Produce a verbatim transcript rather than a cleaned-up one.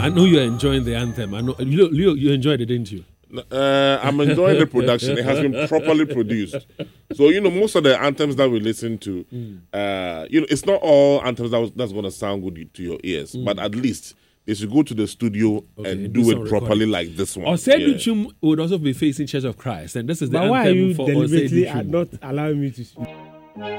I know you're enjoying the anthem. I know you, you, you enjoyed it, didn't you? Uh, I'm enjoying the production. It has been properly produced. So, you know, most of the anthems that we listen to, mm. uh, you know, it's not all anthems that was, that's going to sound good to your ears, mm. but at least they should go to the studio okay, and do, do it properly recording. Like this one. Oseduchum yeah. would also be facing Church of Christ, and this is the but anthem why are you for deliberately not allowing me to speak?